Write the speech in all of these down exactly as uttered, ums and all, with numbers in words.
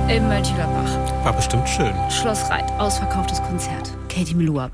in Mönchengladbach. War bestimmt schön. Schloss Reit, ausverkauftes Konzert. Katie Melua.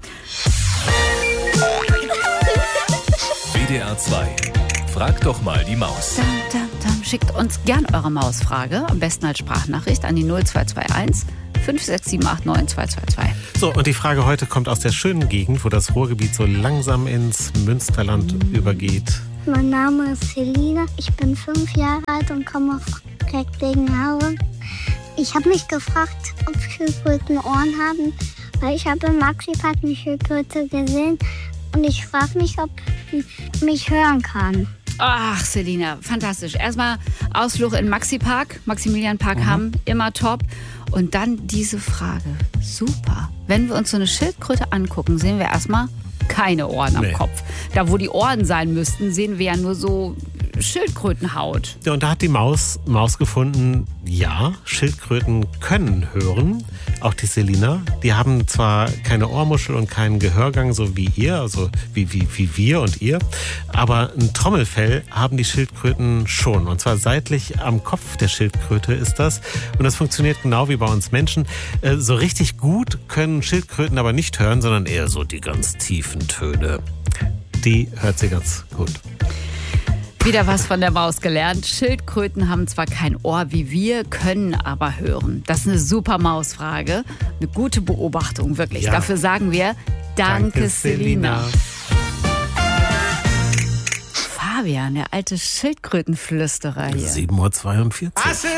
W D R zwei. Frag doch mal die Maus. Dam, dam, dam. Schickt uns gern eure Mausfrage, am besten als Sprachnachricht an die null zwei zwei eins fünf sechs sieben acht neun zwei zwei zwei. So, und die Frage heute kommt aus der schönen Gegend, wo das Ruhrgebiet so langsam ins Münsterland mhm. übergeht. Mein Name ist Selina, ich bin fünf Jahre alt und komme aus Recklinghausen. Ich habe mich gefragt, ob Schildkröten Ohren haben, weil ich habe im Maxi-Park eine Schildkröte gesehen und ich frage mich, ob sie mich hören kann. Ach, Selina, fantastisch. Erstmal Ausflug in Maxi-Park, Maximilian-Park Mhm. haben, immer top. Und dann diese Frage, super. Wenn wir uns so eine Schildkröte angucken, sehen wir erstmal keine Ohren am Nee. Kopf. Da, wo die Ohren sein müssten, sehen wir ja nur so Schildkrötenhaut. Ja, und da hat die Maus, Maus gefunden, ja, Schildkröten können hören. Auch die Selina. Die haben zwar keine Ohrmuschel und keinen Gehörgang, so wie ihr, also wie, wie, wie wir und ihr, aber ein Trommelfell haben die Schildkröten schon. Und zwar seitlich am Kopf der Schildkröte ist das. Und das funktioniert genau wie bei uns Menschen. Äh, so richtig gut können Schildkröten aber nicht hören, sondern eher so die ganz tiefen Töne. Die hört sie ganz gut. Wieder was von der Maus gelernt. Schildkröten haben zwar kein Ohr wie wir, können aber hören. Das ist eine super Mausfrage. Eine gute Beobachtung, wirklich. Ja. Dafür sagen wir Danke, Danke, Selina. Selina. Fabian, der alte Schildkrötenflüsterer hier. sieben Uhr zweiundvierzig.